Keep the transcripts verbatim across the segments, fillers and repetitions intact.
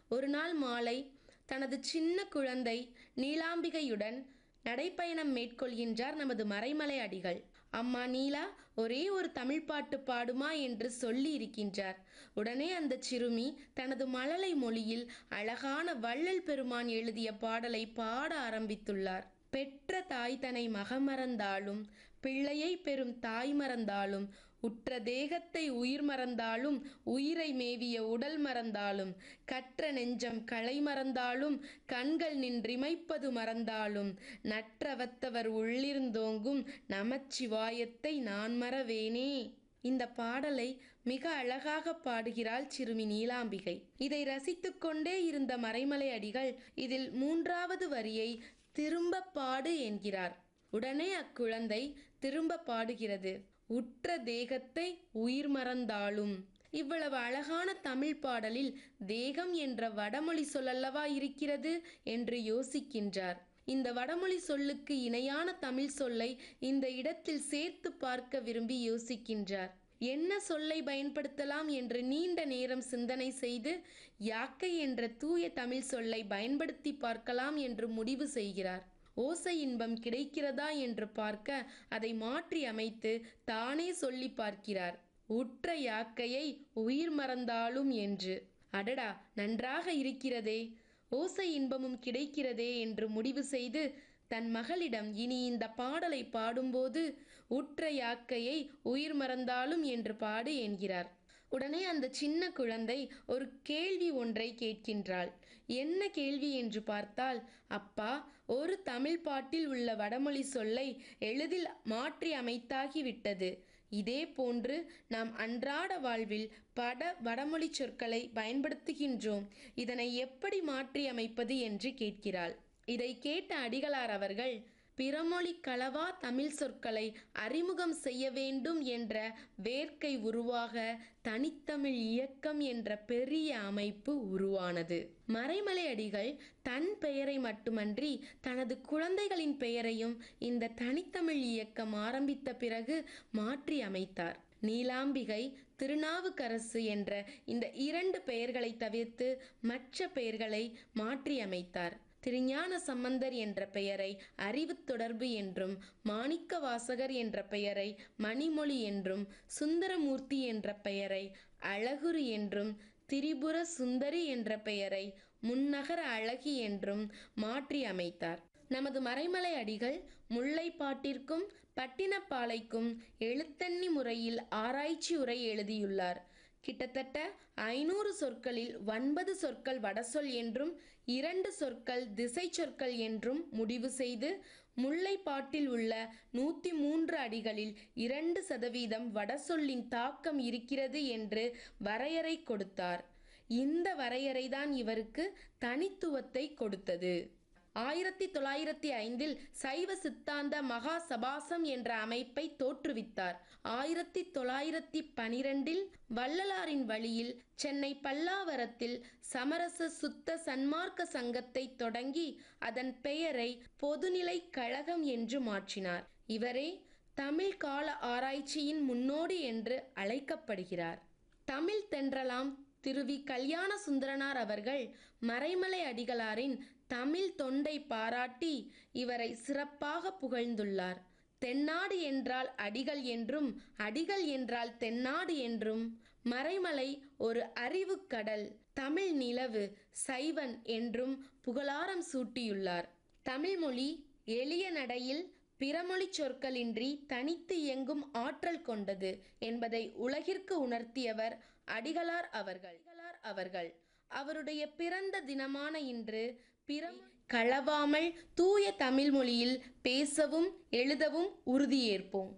ஒரு நாள் மாலை தனது சின்ன குழந்தை நீலாம்பிகையுடன் நடைப்பயணம் மேற்கொள்கின்றார் நமது மறைமலை அடிகள். அம்மா நீலா, ஒரே ஒரு தமிழ் பாட்டு பாடுமா என்று சொல்லி இருக்கின்றார். உடனே அந்த சிறுமி தனது மழலை மொழியில் அழகான வள்ளல் பெருமான் எழுதிய பாடலை பாட ஆரம்பித்துள்ளார். பெற்ற தாய் தனை மகமறந்தாலும், பிள்ளையை பெறும் தாய் மறந்தாலும், உற்ற தேகத்தை உயிர் மறந்தாலும், உயிரை மேவிய உடல் மறந்தாலும், கற்ற நெஞ்சம் களை மறந்தாலும், கண்கள் நின்றிமைப்பது மறந்தாலும், நற்றவத்தவர் உள்ளிருந்தோங்கும் நமச்சிவாயத்தை நான் மறவேனே. இந்த பாடலை மிக அழகாக பாடுகிறாள் சிறுமி நீலாம்பிகை. இதை ரசித்து கொண்டே இருந்த மறைமலை அடிகள் இதில் மூன்றாவது வரியை திரும்ப பாடு என்கிறார். உடனே அக்குழந்தை திரும்ப பாடுகிறது, உற்ற தேகத்தை உயிர் மறந்தாலும். இவ்வளவு அழகான தமிழ் பாடலில் தேகம் என்ற வடமொழி சொல்லல்லவா இருக்கிறது என்று யோசிக்கின்றார். இந்த வடமொழி சொல்லுக்கு இணையான தமிழ் சொல்லை இந்த இடத்தில் சேர்த்து பார்க்க விரும்பி யோசிக்கின்றார். என்ன சொல்லை பயன்படுத்தலாம் என்று நீண்ட நேரம் சிந்தனை செய்து யாக்கை என்ற தூய தமிழ் சொல்லை பயன்படுத்தி பார்க்கலாம் என்று முடிவு செய்கிறார். ஓசை இன்பம் கிடைக்கிறதா என்று பார்க்க அதை மாற்றி அமைத்து தானே சொல்லி பார்க்கிறார், உற்ற யாக்கையை உயிர் மறந்தாலும் என்று. அடடா, நன்றாக இருக்கிறதே, ஓசை இன்பமும் கிடைக்கிறதே என்று முடிவு செய்து தன் மகளிடம் இனி இந்த பாடலை பாடும்போது உற்ற யாக்கையை உயிர் மறந்தாலும் என்று பாடு என்கிறார். உடனே அந்த சின்ன குழந்தை ஒரு கேள்வி ஒன்றை கேட்கின்றாள். என்ன கேள்வி என்று பார்த்தால், அப்பா, ஒரு தமிழ் பாட்டில் உள்ள வடமொழி சொல்லை எளிதில் மாற்றி அமைத்தாகிவிட்டது. இதே போன்று நாம் அன்றாட வாழ்வில் பட வடமொழி சொற்களை பயன்படுத்துகின்றோம். இதனை எப்படி மாற்றி அமைப்பது என்று கேட்கிறாள். இதை கேட்ட அடிகளார் அவர்கள், பிறமொழி களவா தமிழ் சொற்களை அறிமுகம் செய்ய வேண்டும் என்ற வேட்கை உருவாக தனித்தமிழ் இயக்கம் என்ற பெரிய அமைப்பு உருவானது. மறைமலை அடிகள் தன் பெயரை மட்டுமன்றி தனது குழந்தைகளின் பெயரையும் இந்த தனித்தமிழ் இயக்கம் ஆரம்பித்த பிறகு மாற்றி அமைத்தார். நீலாம்பிகை, திருநாவுக்கரசு என்ற இந்த இரண்டு பெயர்களை தவிர்த்து மற்ற பெயர்களை மாற்றி அமைத்தார். திருஞான சம்பந்தர் என்ற பெயரை அறிவு தொடர்பு என்றும், மாணிக்க வாசகர் என்ற பெயரை மணிமொழி என்றும், சுந்தரமூர்த்தி என்ற பெயரை அழகுரு என்றும், திரிபுர சுந்தரி என்ற பெயரை முன்னகர அழகி என்றும் மாற்றி அமைத்தார். நமது மறைமலை அடிகள் முல்லைப்பாட்டிற்கும் பட்டினப்பாலைக்கும் எழுத்தண்ணி முறையில் ஆராய்ச்சி உரை எழுதியுள்ளார். கிட்டத்தட்ட ஐநூறு சொற்களில் ஒன்பது சொற்கள் வடசொல் என்றும் இரண்டு சொற்கள் திசை சொற்கள் என்றும் முடிவு செய்து முல்லைப்பாட்டில் உள்ள நூற்றி மூன்று அடிகளில் இரண்டு சதவீதம் வடசொல்லின் தாக்கம் இருக்கிறது என்று வரையறை கொடுத்தார். இந்த வரையறைதான் இவருக்கு தனித்துவத்தை கொடுத்தது. ஆயிரத்தி தொள்ளாயிரத்தி ஐந்தில் சைவ சித்தாந்த மகா சபாசம் என்ற அமைப்பை தோற்றுவித்தார். ஆயிரத்தி தொள்ளாயிரத்தி பனிரெண்டில் வள்ளலாரின் வழியில் சென்னை பல்லாவரத்தில் சமரச சுத்த சன்மார்க்க சங்கத்தை தொடங்கி அதன் பெயரை பொதுநிலை கழகம் என்று மாற்றினார். இவரே தமிழ் கால ஆராய்ச்சியின் முன்னோடி என்று அழைக்கப்படுகிறார். தமிழ் தென்றலாம் திருவி கல்யாண சுந்தரனார் அவர்கள் மறைமலை அடிகளாரின் தமிழ் தொண்டை பாராட்டி இவரை சிறப்பாக புகழ்ந்துள்ளார். தென்னாடு என்றால் அடிகள் என்றும், அடிகள் என்றால் தென்னாடு என்றும், மறைமலை ஒரு அறிவு கடல், தமிழ் நிலவு, சைவன் என்றும் புகழாரம் சூட்டியுள்ளார். தமிழ்மொழி எளிய நடையில் பிறமொழி சொற்களின்றி தனித்து இயங்கும் ஆற்றல் கொண்டது என்பதை உலகிற்கு உணர்த்தியவர் அடிகளார் அவர்கள் அவர்கள் அவருடைய பிறந்த தினமான இன்று பிற களவாமல் தூய தமிழ் மொழியில் பேசவும் எழுதவும் உறுதியேற்போம்.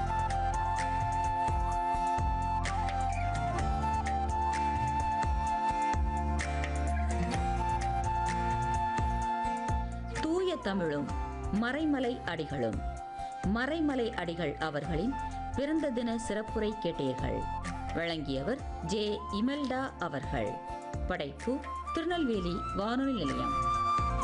தூய தமிழும் மறைமலை அடிகளும். மறைமலை அடிகள் அவர்களின் பிறந்த தின சிறப்புரை கேட்டீர்கள். வழங்கியவர் ஜே இமெல்டா அவர்கள். படைப்பு திருநெல்வேலி வானொலி நிலையம்.